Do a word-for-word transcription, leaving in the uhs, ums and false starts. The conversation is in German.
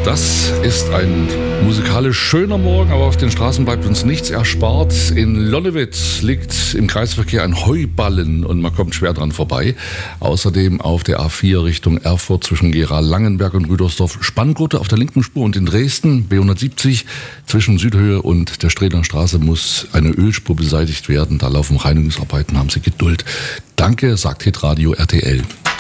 Das ist ein musikalisch schöner Morgen, aber auf den Straßen bleibt uns nichts erspart. In Lonnewitz liegt im Kreisverkehr ein Heuballen und man kommt schwer dran vorbei. Außerdem auf der A vier Richtung Erfurt zwischen Gera-Langenberg und Rüdersdorf Spanngurte auf der linken Spur, und in Dresden B hundertsiebzig zwischen Südhöhe und der Strähner Straße muss eine Ölspur beseitigt werden. Da laufen Reinigungsarbeiten, haben Sie Geduld. Danke, sagt Hitradio R T L.